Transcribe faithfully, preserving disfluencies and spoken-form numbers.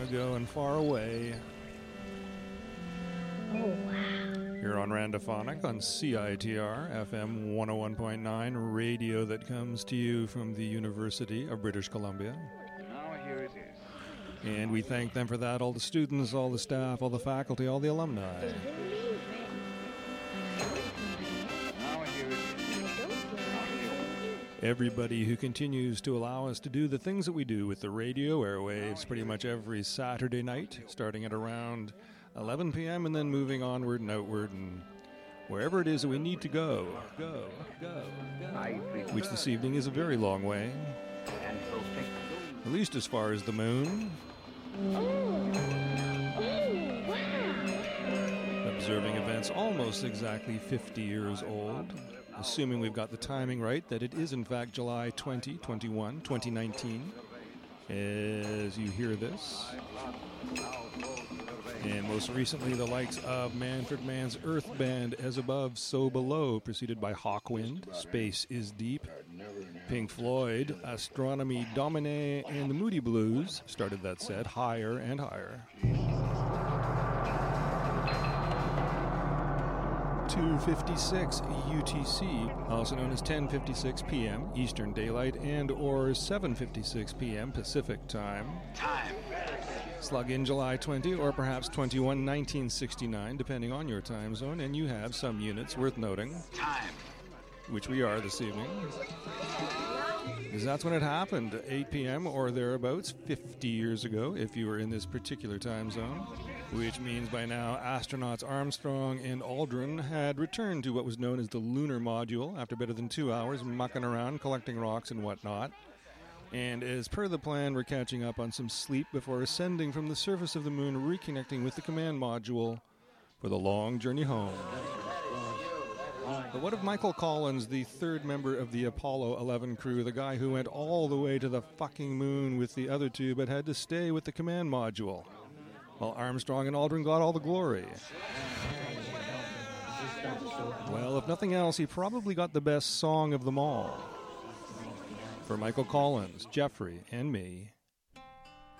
ago and far away. Oh, wow. Here on Randophonic on C I T R, F M one oh one point nine, radio that comes to you from the University of British Columbia. Now here it is. And we thank them for that, all the students, all the staff, all the faculty, all the alumni. They believe it. Now here it is. Everybody who continues to allow us to do the things that we do with the radio airwaves pretty much every Saturday night, starting at around eleven p.m. and then moving onward and outward and wherever it is that we need to go, go, go, go. Which this evening is a very long way, at least as far as the moon. Oh, oh, wow. Observing events almost exactly fifty years old, assuming we've got the timing right, that it is in fact July twentieth, twenty-one, twenty nineteen, as you hear this. And most recently, the likes of Manfred Mann's Earth Band, As Above, So Below, preceded by Hawkwind, Space is Deep. Pink Floyd, Astronomy Domine, and the Moody Blues started that set higher and higher. two fifty-six U T C, also known as ten fifty-six p.m. Eastern Daylight and or seven fifty-six p.m. Pacific Time. Time. Slug in July twentieth or perhaps twenty-first, nineteen sixty-nine, depending on your time zone, and you have some units worth noting. Time. Which we are this evening. Because that's when it happened, eight p.m. or thereabouts, fifty years ago, if you were in this particular time zone. Which means by now astronauts Armstrong and Aldrin had returned to what was known as the lunar module after better than two hours mucking around, collecting rocks and whatnot. And as per the plan, we're catching up on some sleep before ascending from the surface of the moon, reconnecting with the command module for the long journey home. But what of Michael Collins, the third member of the Apollo eleven crew, the guy who went all the way to the fucking moon with the other two but had to stay with the command module, while Armstrong and Aldrin got all the glory? Well, if nothing else, he probably got the best song of them all. For Michael Collins, Jeffrey, and me,